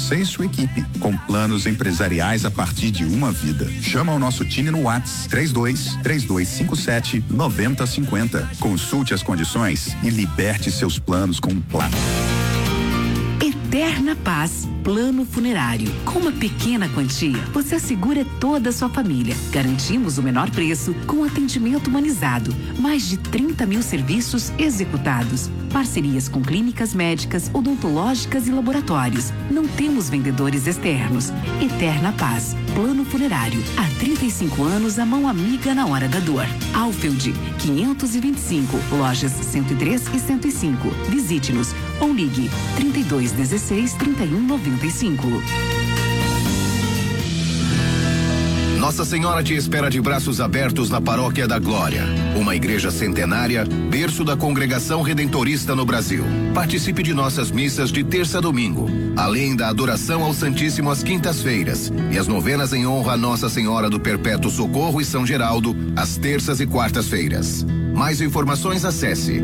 você e sua equipe, com planos empresariais a partir de uma vida. Chama o nosso time no WhatsApp 32-3257-9050. Consulte as condições e liberte seus planos com um plano. Eterna Paz, plano funerário. Com uma pequena quantia, você assegura toda a sua família. Garantimos o menor preço com atendimento humanizado. Mais de 30 mil serviços executados. Parcerias com clínicas médicas, odontológicas e laboratórios. Não temos vendedores externos. Eterna Paz, plano funerário. Há 35 anos, a mão amiga na hora da dor. Alfeld, 525, lojas 103 e 105. Visite-nos ou ligue 3216-3195. Nossa Senhora te espera de braços abertos na Paróquia da Glória, uma igreja centenária, berço da congregação redentorista no Brasil. Participe de nossas missas de terça a domingo, além da adoração ao Santíssimo às quintas-feiras e as novenas em honra a Nossa Senhora do Perpétuo Socorro e São Geraldo, às terças e quartas-feiras. Mais informações, acesse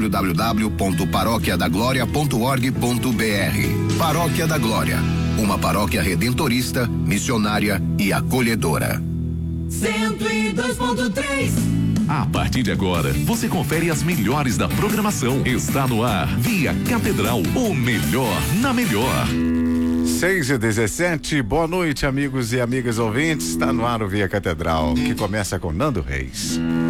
www.paroquiadagloria.org.br. Paróquia da Glória, uma paróquia redentorista, missionária e acolhedora. 102.3. A partir de agora, você confere as melhores da programação. Está no ar, Via Catedral, o melhor na melhor. 6h17, boa noite, amigos e amigas ouvintes. Está no ar o Via Catedral, que começa com Nando Reis.